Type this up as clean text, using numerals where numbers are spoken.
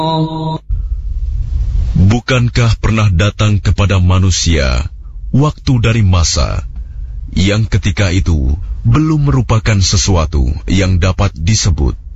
Bukankah pernah datang kepada manusia waktu dari masa yang ketika itu belum merupakan sesuatu yang dapat disebut